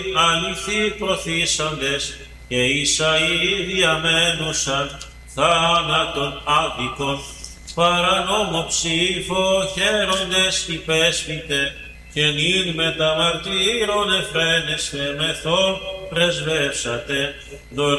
αληθή προθήσαντες και Ισαΐ διαμένουσαν θάνατον άδικον, παρανόμο ψήφο χαίροντες υπέσπιτε, και νυν με τα μαρτύρων εφραίνεστε μεθόν πρεσβεύσατε,